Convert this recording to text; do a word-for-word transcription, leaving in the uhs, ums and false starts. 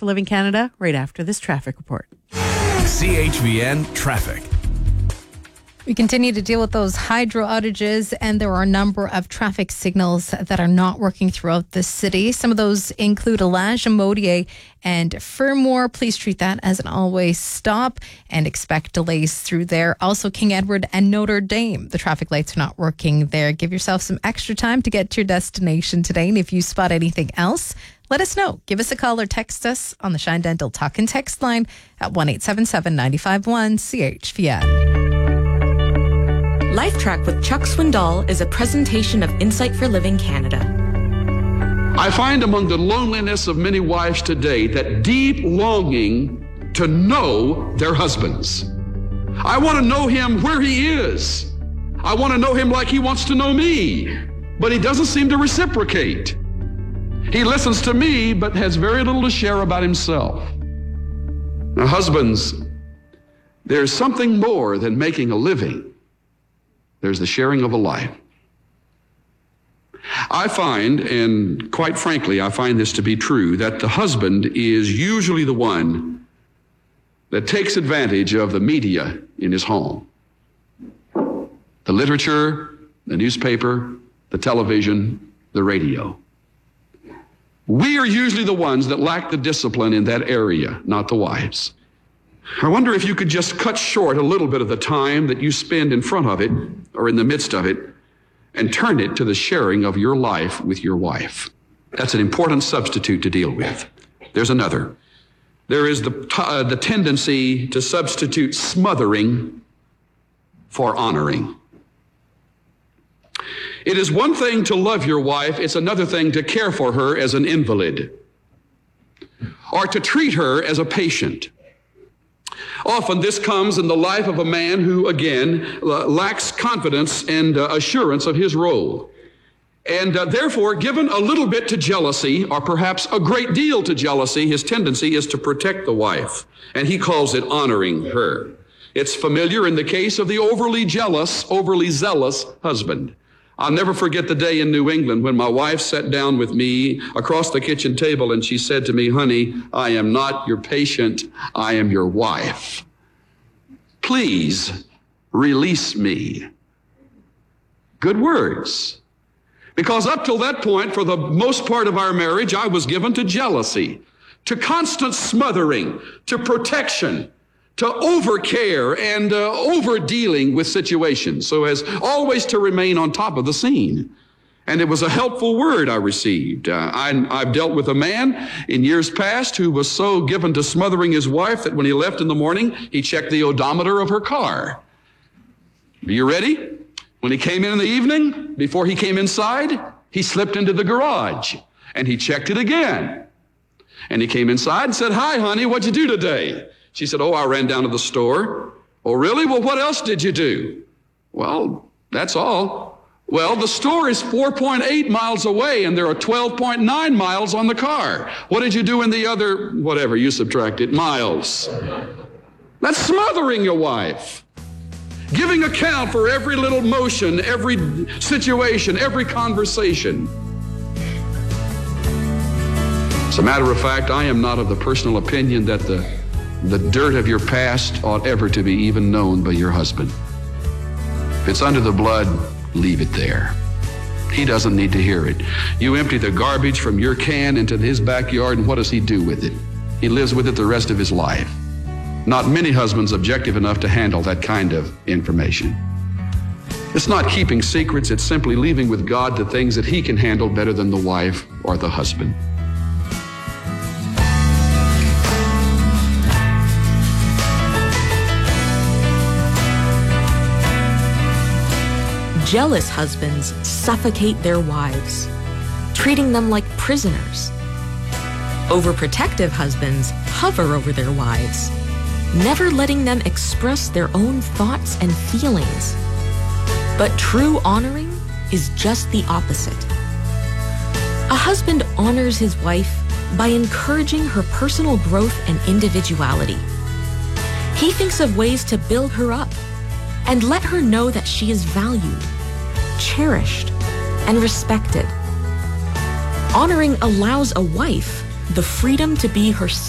for Living Canada right after this traffic report. C H V N Traffic. We continue to deal with those hydro outages, and there are a number of traffic signals that are not working throughout the city. Some of those include Elage, Modier, and Fermor. Please treat that as an always stop and expect delays through there. Also, King Edward and Notre Dame. The traffic lights are not working there. Give yourself some extra time to get to your destination today. And if you spot anything else, let us know. Give us a call or text us on the Shine Dental Talk and Text line at one eight seven seven, nine five one, C H V N. Life Track with Chuck Swindoll is a presentation of Insight for Living Canada. I find among the loneliness of many wives today that deep longing to know their husbands. I want to know him where he is. I want to know him like he wants to know me, but he doesn't seem to reciprocate. He listens to me, but has very little to share about himself. Now, husbands, there's something more than making a living. There's the sharing of a life. I find, and quite frankly, I find this to be true, that the husband is usually the one that takes advantage of the media in his home. The literature, the newspaper, the television, the radio. We are usually the ones that lack the discipline in that area, not the wives. I wonder if you could just cut short a little bit of the time that you spend in front of it or in the midst of it and turn it to the sharing of your life with your wife. That's an important substitute to deal with. There's another. There is the, uh, the tendency to substitute smothering for honoring. It is one thing to love your wife. It's another thing to care for her as an invalid or to treat her as a patient. Often this comes in the life of a man who, again, lacks confidence and uh, assurance of his role. And uh, therefore, given a little bit to jealousy, or perhaps a great deal to jealousy, his tendency is to protect the wife. And he calls it honoring her. It's familiar in the case of the overly jealous, overly zealous husband. I'll never forget the day in New England when my wife sat down with me across the kitchen table and she said to me, "Honey, I am not your patient, I am your wife. Please release me." Good words. Because up till that point, for the most part of our marriage, I was given to jealousy, to constant smothering, to protection, to overcare and uh, over-dealing with situations, so as always to remain on top of the scene. And it was a helpful word I received. Uh, I, I've dealt with a man in years past who was so given to smothering his wife that when he left in the morning, he checked the odometer of her car. Are you ready? When he came in in the evening, before he came inside, he slipped into the garage and he checked it again. And he came inside and said, "Hi, honey, what'd you do today?" She said, "Oh, I ran down to the store." "Oh, really? Well, what else did you do?" "Well, that's all." "Well, the store is four point eight miles away and there are twelve point nine miles on the car. What did you do in the other, whatever, you subtract it, miles?" That's smothering your wife. Giving account for every little motion, every situation, every conversation. As a matter of fact, I am not of the personal opinion that the The dirt of your past ought ever to be even known by your husband. If it's under the blood, leave it there. He doesn't need to hear it. You empty the garbage from your can into his backyard, and what does he do with it? He lives with it the rest of his life. Not many husbands objective enough to handle that kind of information. It's not keeping secrets, it's simply leaving with God the things that he can handle better than the wife or the husband. Jealous husbands suffocate their wives, treating them like prisoners. Overprotective husbands hover over their wives, never letting them express their own thoughts and feelings. But true honoring is just the opposite. A husband honors his wife by encouraging her personal growth and individuality. He thinks of ways to build her up and let her know that she is valued, cherished, and respected. Honoring allows a wife the freedom to be herself.